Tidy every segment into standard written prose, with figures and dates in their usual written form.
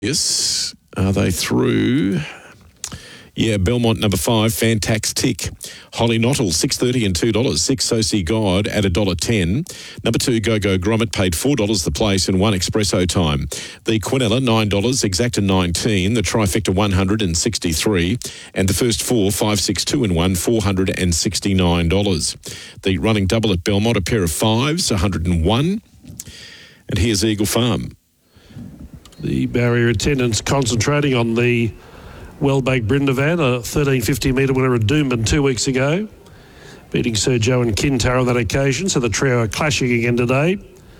Yes, are they through? Yeah, Belmont number 5, Fantastic. Holly Knottle, $6.30 and $2. 6 So See God at $1.10. Number 2, Go Go Grommet, paid $4 the place and 1 espresso time. The Quinella, $9, Exacta 19. The Trifecta, $163. And the first 4, 5, 6, 2 and 1, $469. The running double at Belmont, a pair of 5s, $101. And here's Eagle Farm. The barrier attendants concentrating on the well-baked Brindavan, a 1350 metre winner at Doomben 2 weeks ago, beating Sir Joe and Kintyre on that occasion, so the trio are clashing again today.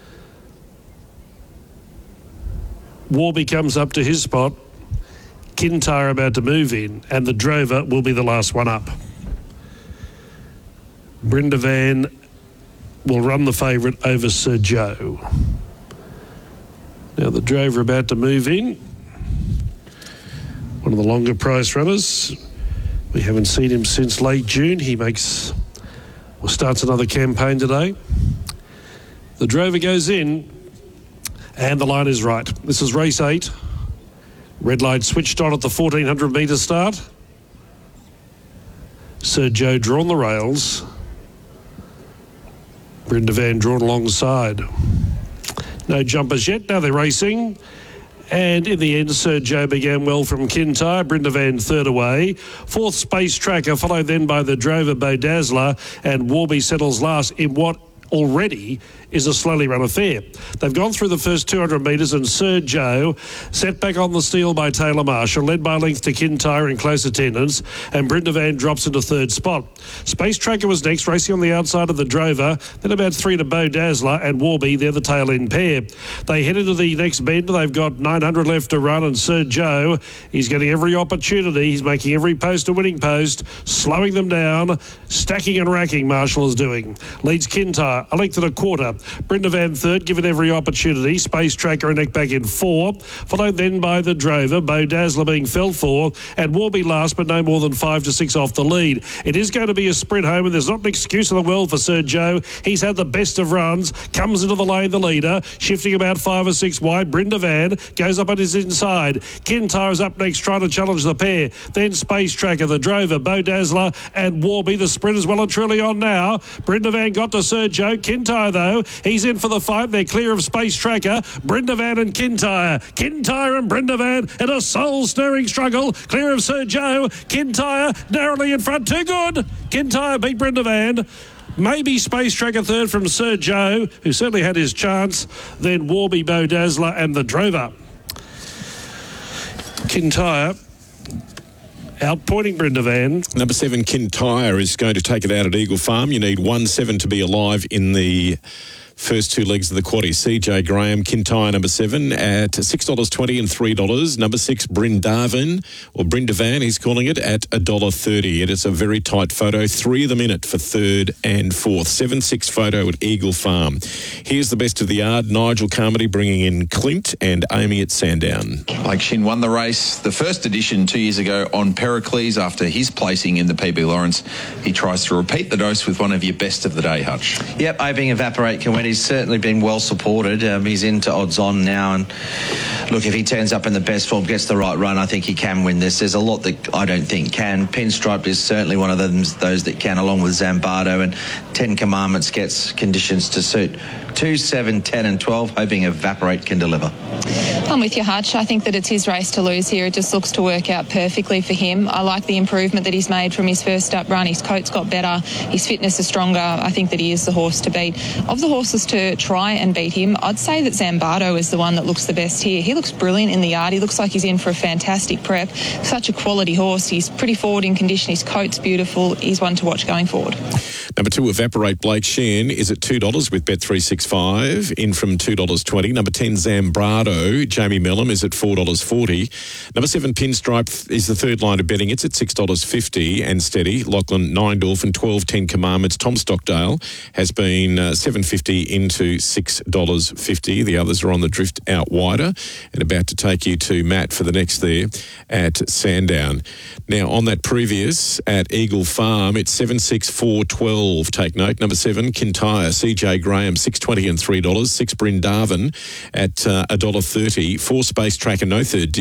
Warby comes up to his spot, Kintyre about to move in, and the Drover will be the last one up. Brindavan will run the favourite over Sir Joe. Now the Drover about to move in. One of the longer price runners. We haven't seen him since late June. He starts another campaign today. The Drover goes in, and the line is right. This is race 8. Red light switched on at the 1400 metre start. Sir Joe drawn the rails. Brindavan drawn alongside. No jumpers yet. Now they're racing. And in the end, Sir Joe began well from Kintyre. Brindavan third away. Fourth, Space Tracker, followed then by the Drover, Beaudazzler, and Warby settles last in what already is a slowly run affair. They've gone through the first 200 metres, and Sir Joe set back on the steel by Taylor Marshall, led by length to Kintyre in close attendance, and Brindavan drops into third spot. Space Tracker was next, racing on the outside of the Drover, then about 3 to Beaudazzler and Warby. They're the tail-end pair. They head into the next bend. They've got 900 left to run, and Sir Joe, he's getting every opportunity. He's making every post a winning post, slowing them down, stacking and racking, Marshall is doing. Leads Kintyre, a length and a quarter. Brindavan third, given every opportunity. Space Tracker a neck back in 4, followed then by the Drover, Beaudazzler being fell for, and Warby last, but no more than 5 to 6 off the lead. It is going to be a sprint home, and there's not an excuse in the world for Sir Joe. He's had the best of runs, comes into the lane, the leader, shifting about 5 or 6 wide. Brindavan goes up on his inside. Kintyre's up next, trying to challenge the pair. Then Space Tracker, the Drover, Beaudazzler, and Warby. The sprint is well and truly on now. Brindavan got to Sir Joe. Kintyre, though, he's in for the fight. They're clear of Space Tracker. Brindavan and Kintyre. Kintyre and Brindavan in a soul-stirring struggle. Clear of Sir Joe. Kintyre narrowly in front. Too good. Kintyre beat Brindavan. Maybe Space Tracker third from Sir Joe, who certainly had his chance. Then Warby, Beaudazzler and the Drover. Kintyre outpointing Brindavan. Number 7, Kintyre, is going to take it out at Eagle Farm. You need 1-7 to be alive in the first 2 legs of the quaddie. CJ Graham, Kintyre number 7 at $6.20 and $3. Number 6, Brindavan, he's calling it, at $1.30. It is a very tight photo. 3 of them in it for third and fourth. 7-6 photo at Eagle Farm. Here's the best of the yard. Nigel Carmody bringing in Clint and Amy at Sandown. Blake Shin won the race, the first edition 2 years ago on Pericles after his placing in the PB Lawrence. He tries to repeat the dose with one of your best of the day, Hutch. Yep, Oping Evaporate can win. He's certainly been well supported. He's into odds on now, and look, if he turns up in the best form, gets the right run, I think he can win this. There's a lot that I don't think can. Pinstripe is certainly one of those that can, along with Zambardo, and 10 Commandments gets conditions to suit. 2, 7, 10 and 12, hoping Evaporate can deliver. I'm with you, Hutch. I think that it's his race to lose here. It just looks to work out perfectly for him. I like the improvement that he's made from his first up run. His coat's got better. His fitness is stronger. I think that he is the horse to beat. Of the horses to try and beat him, I'd say that Zambardo is the one that looks the best here. He looks brilliant in the yard. He looks like he's in for a fantastic prep. Such a quality horse. He's pretty forward in condition. His coat's beautiful. He's one to watch going forward. Number 2, Evaporate, Blake Shin, is at $2 with Bet365, in from $2.20. Number 10, Zambrado, Jamie Mellum, is at $4.40. Number 7, Pinstripe, is the third line of betting. It's at $6.50 and steady. Lachlan Neindorf and 12, 10 Commandments. Tom Stockdale has been $7.50 into $6.50. The others are on the drift out wider and about to take you to Matt for the next there at Sandown. Now, on that previous at Eagle Farm, it's 7, 6, 4, 12. Take note. Number 7, Kintyre, CJ Graham, $6.20 $1.20 and $3. 6 Bryndarvin at $1.30. 4 Space Tracker, no third.